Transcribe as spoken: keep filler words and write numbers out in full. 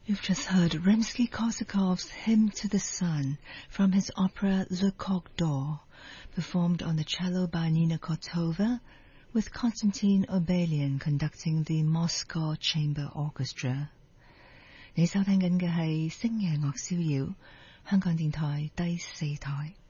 You've just heard Rimsky-Korsakov's Hymn to the Sun from his opera Le Coq d'Or, performed on the cello by Nina Kotova, with Konstantin Obelian conducting the Moscow Chamber Orchestra. 你收聽緊嘅係星夜樂逍遙，香港電台第四台。